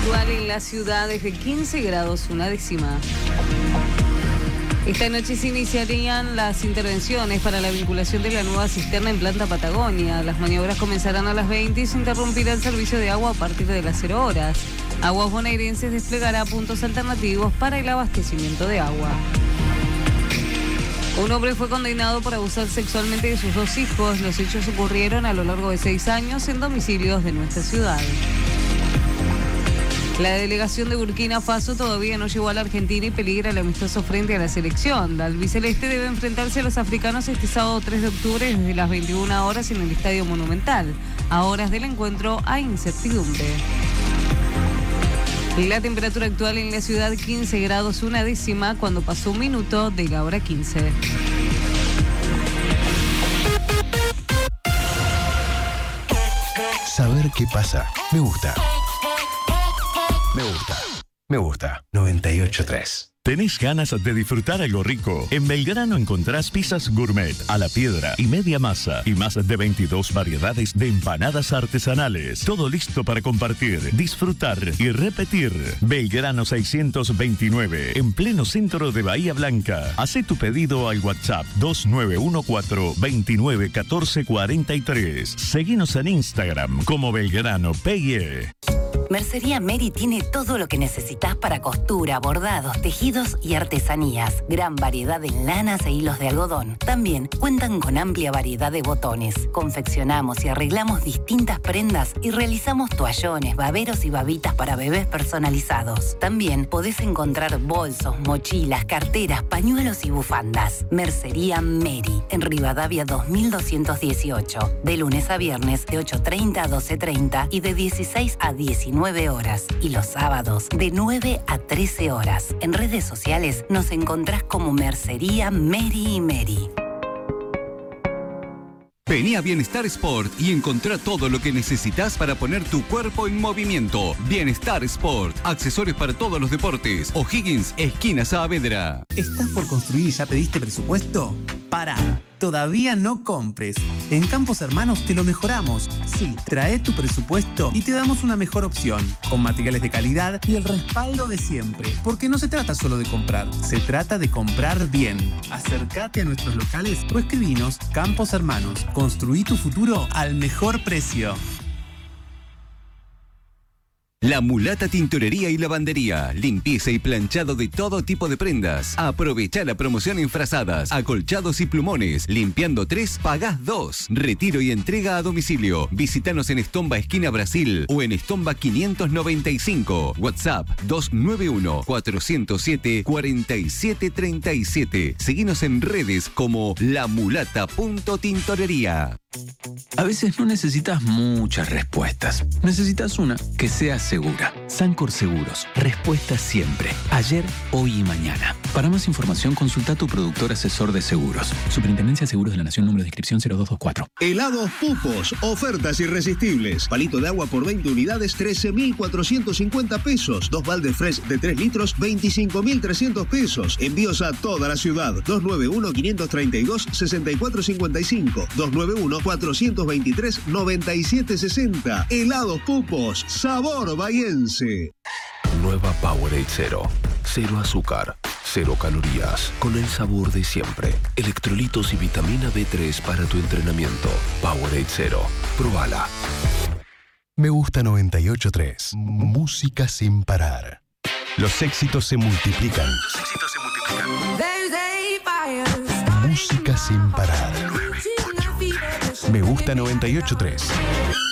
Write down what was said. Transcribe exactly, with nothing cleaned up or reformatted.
actual en la ciudad es de quince grados una décima. Esta noche se iniciarían las intervenciones para la vinculación de la nueva cisterna en Planta Patagonia. Las maniobras comenzarán a las veinte y se interrumpirá el servicio de agua a partir de las cero horas. Aguas Bonaerenses desplegará puntos alternativos para el abastecimiento de agua. Un hombre fue condenado por abusar sexualmente de sus dos hijos. Los hechos ocurrieron a lo largo de seis años en domicilios de nuestra ciudad. La delegación de Burkina Faso todavía no llegó a la Argentina y peligra el amistoso frente a la selección. La albiceleste debe enfrentarse a los africanos este sábado tres de octubre desde las veintiuna horas en el Estadio Monumental. A horas del encuentro hay incertidumbre. La temperatura actual en la ciudad quince grados una décima cuando pasó un minuto de la hora quince. Saber qué pasa. Me gusta. Me gusta. Me gusta. noventa y ocho punto tres. ¿Tenés ganas de disfrutar algo rico? En Belgrano encontrás pizzas gourmet, a la piedra y media masa y más de veintidós variedades de empanadas artesanales. Todo listo para compartir, disfrutar y repetir. Belgrano seiscientos veintinueve, en pleno centro de Bahía Blanca. Hacé tu pedido al WhatsApp dos nueve uno cuatro, veintinueve, catorce, cuarenta y tres. Seguinos en Instagram como Belgrano P y E. Mercería Mary tiene todo lo que necesitas para costura, bordados, tejidos y artesanías. Gran variedad en lanas e hilos de algodón. También cuentan con amplia variedad de botones. Confeccionamos y arreglamos distintas prendas y realizamos toallones, baberos y babitas para bebés personalizados. También podés encontrar bolsos, mochilas, carteras, pañuelos y bufandas. Mercería Mary, en Rivadavia dos mil doscientos dieciocho. De lunes a viernes de ocho treinta a doce treinta y de dieciséis a diecinueve horas. Y los sábados de nueve a trece horas. En redes sociales nos encontrás como Mercería Mary y Mary. Vení a Bienestar Sport y encontrá todo lo que necesitas para poner tu cuerpo en movimiento. Bienestar Sport, accesorios para todos los deportes. O'Higgins, esquina Saavedra. ¿Estás por construir y ya pediste presupuesto? Pará, todavía no compres. En Campos Hermanos te lo mejoramos. Sí, trae tu presupuesto y te damos una mejor opción, con materiales de calidad y el respaldo de siempre. Porque no se trata solo de comprar, se trata de comprar bien. Acércate a nuestros locales o escribinos. Campos Hermanos, construí tu futuro al mejor precio. La Mulata Tintorería y Lavandería. Limpieza y planchado de todo tipo de prendas. Aprovecha la promoción en frazadas, acolchados y plumones. Limpiando tres, pagás dos. Retiro y entrega a domicilio. Visítanos en Estomba esquina Brasil o en Estomba quinientos noventa y cinco. WhatsApp dos nueve uno, cuatro cero siete, cuatro siete tres siete. Seguinos en redes como lamulata.tintorería. A veces no necesitas muchas respuestas. Necesitas una que sea segura. Sancor Seguros. Respuesta siempre. Ayer, hoy y mañana. Para más información, consulta a tu productor asesor de seguros. Superintendencia de Seguros de la Nación, número de inscripción cero dos dos cuatro. Helados Pupos. Ofertas irresistibles. Palito de agua por veinte unidades, trece mil cuatrocientos cincuenta pesos. Dos baldes fresh de tres litros, veinticinco mil trescientos pesos. Envíos a toda la ciudad. dos nueve uno, quinientos treinta y dos, sesenta y cuatro cincuenta y cinco. dos nueve uno, cuatrocientos veintitrés, noventa y siete sesenta. Helados Pupos, sabor bahiense. Nueva Powerade Cero. Cero azúcar, cero calorías, con el sabor de siempre. Electrolitos y vitamina B tres para tu entrenamiento. Powerade Cero. Probala. Me gusta noventa y ocho punto tres. Música sin parar. Los éxitos se multiplican. Los éxitos se multiplican. Música sin parar. Me gusta noventa y ocho punto tres.